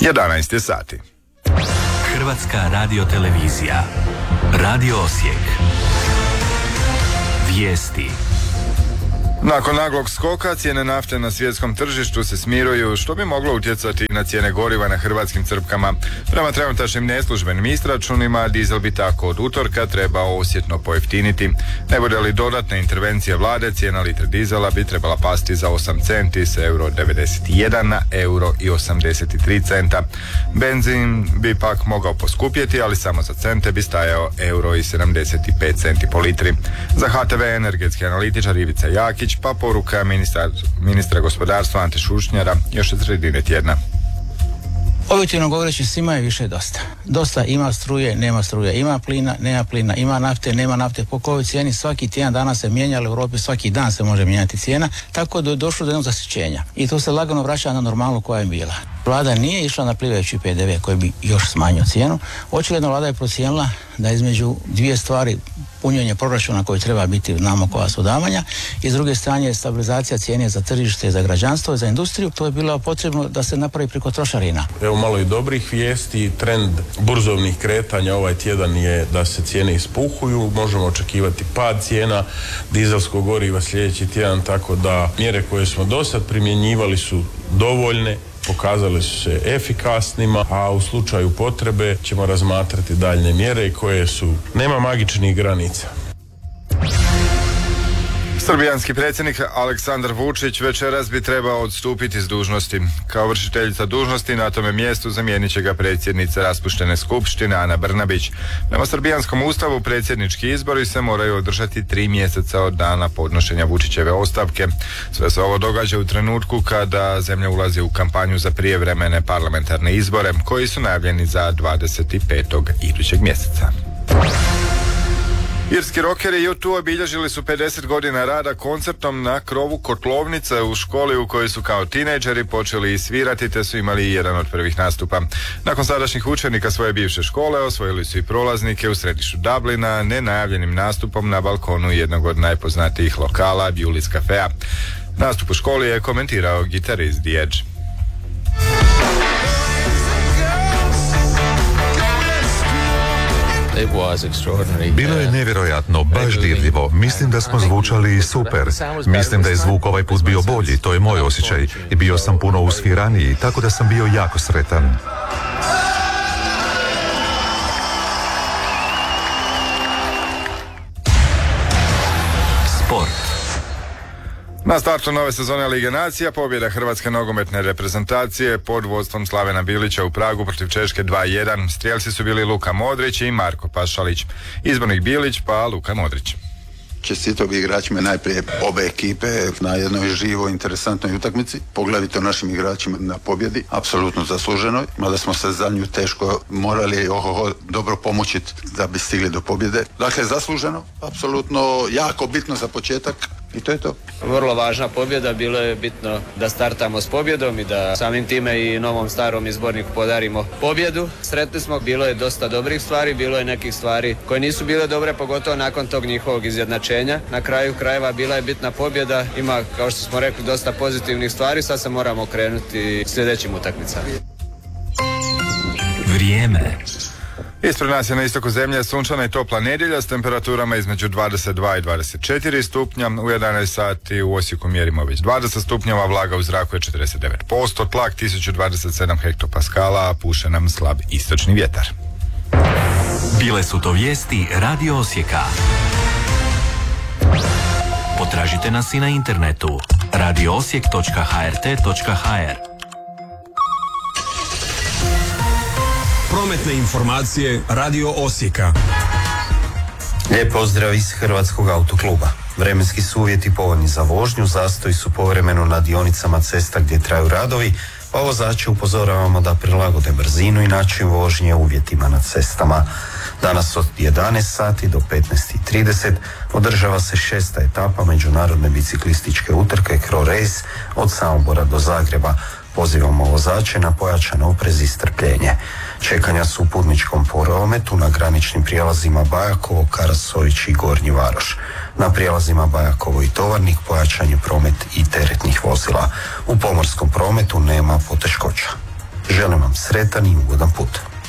11 je sati. Hrvatska radiotelevizija. Radio Osijek. Vijesti. Nakon naglog skoka, cijene nafte na svjetskom tržištu se smiruju, što bi moglo utjecati na cijene goriva na hrvatskim crpkama. Prema trenutačnim neslužbenim izračunima, dizel bi tako od utorka trebao osjetno pojeftiniti. Ne bude li dodatne intervencije vlade, cijena litre dizela bi trebala pasti za 8 centi s euro 91 na euro i 83 centa. Benzin bi pak mogao poskupjeti, ali samo za cente bi stajao euro i 75 centi po litri. Za HTV energetski analitičar Ivica Jakić, pa poruka ministra gospodarstva Ante Šušnjara još od sredine tjedna. Objektivno govoreći, svima je više dosta. Dosta, ima struje, nema struje, ima plina, nema plina, ima nafte, nema nafte. Po kojoj cijeni svaki tjedan dana se mijenja, ali u Europi svaki dan se može mijenjati cijena, tako da je došlo do jednog zasićenja. I to se lagano vraća na normalnu koja je bila. Vlada nije išla na plivajući PDV koji bi još smanjio cijenu. Očigledno vlada je procijenila da između dvije stvari, punjenje proračuna koji treba biti, znamo koja su davanja, i s druge strane stabilizacija cijene za tržište, za građanstvo i za industriju, to je bilo potrebno da se napravi preko trošarina. Evo malo i dobrih vijesti. Trend burzovnih kretanja ovaj tjedan je da se cijene ispuhuju, možemo očekivati pad cijena dizelskog goriva sljedeći tjedan, tako da mjere koje smo do sad primjenjivali su dovoljne, pokazali su se efikasnima, a u slučaju potrebe ćemo razmatrati daljne mjere koje su, nema magičnih granica. Srbijanski predsjednik Aleksandar Vučić večeras bi trebao odstupiti s dužnosti. Kao vršiteljica dužnosti na tome mjestu zamijenit će ga predsjednica raspuštene skupštine Ana Brnabić. Prema srbijanskom ustavu predsjednički izbori se moraju održati 3 mjeseca od dana podnošenja Vučićeve ostavke. Sve se ovo događa u trenutku kada zemlja ulazi u kampanju za prijevremene parlamentarne izbore koji su najavljeni za 25. idućeg mjeseca. Irski rokeri U2 obilježili su 50 godina rada koncertom na krovu kotlovnice u školi u kojoj su kao tinejdžeri počeli svirati te su imali jedan od prvih nastupa. Nakon sadašnjih učenika svoje bivše škole osvojili su i prolaznike u središtu Dublina nenajavljenim nastupom na balkonu jednog od najpoznatijih lokala Bewley's Cafea. Nastup u školi je komentirao gitarist The Edge. Bilo je nevjerojatno, baš dirljivo. Mislim da smo zvučali super. Mislim da je zvuk ovaj put bio bolji, to je moj osjećaj. I bio sam puno usviraniji, tako da sam bio jako sretan. Sport. Na startu nove sezone Lige nacija pobjeda hrvatske nogometne reprezentacije pod vodstvom Slavena Bilića u Pragu protiv Češke 2-1. Strijelci su bili Luka Modrić i Marko Pašalić. Izbornik Bilić pa Luka Modrić. Čestitao bi igračima najprije obe ekipe na jednoj živoj, interesantnoj utakmici, poglavito našim igračima na pobjedi, apsolutno zasluženoj, mada smo se za nju teško morali dobro pomoći da bi stigli do pobjede. Dakle, zasluženo, apsolutno jako bitno za početak. I to je to. Vrlo važna pobjeda, bilo je bitno da startamo s pobjedom i da samim time i novom starom izborniku podarimo pobjedu. Sretni smo, bilo je dosta dobrih stvari, bilo je nekih stvari koje nisu bile dobre, pogotovo nakon tog njihovog izjednačenja. Na kraju krajeva bila je bitna pobjeda, ima, kao što smo rekli, dosta pozitivnih stvari, sad se moramo okrenuti sljedećim utakmicama. Vrijeme. Ispred nas je na istoku zemlje sunčana i topla nedjelja s temperaturama između 22 i 24 stupnja. U 11 sati u Osijeku mjerimo već 20 stupnjeva, vlaga u zraku je 49%, tlak 1027 hektopaskala, a puše nam slab istočni vjetar. Bile su to vijesti Radio Osijeka. Potražite nas i na internetu radioosijek.hrt.hr. Prometne informacije Radio Osijeka. Lijep pozdrav iz Hrvatskog autokluba. Vremenski su uvjeti povoljni za vožnju, zastoji su povremeno na dionicama cesta gdje traju radovi, pa vozače upozoravamo da prilagode brzinu i način vožnje uvjetima na cestama. Danas od 11 sati do 15:30 održava se 6. etapa međunarodne biciklističke utrke Cro Race od Samobora do Zagreba. Pozivamo vozače na pojačan oprez i strpljenje. Čekanja su u putničkom prometu na graničnim prijelazima Bajakovo, Karasović i Gornji Varoš. Na prijelazima Bajakovo i Tovarnik pojačan je promet i teretnih vozila. U pomorskom prometu nema poteškoća. Želim vam sretan i ugodan put.